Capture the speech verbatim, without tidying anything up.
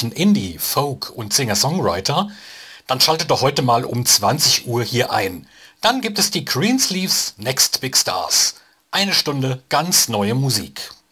österreichischen Indie, Folk und Singer-Songwriter? Dann schaltet doch heute mal um zwanzig Uhr hier ein. Dann gibt es die Greensleeves Next Big Stars. Eine Stunde ganz neue Musik.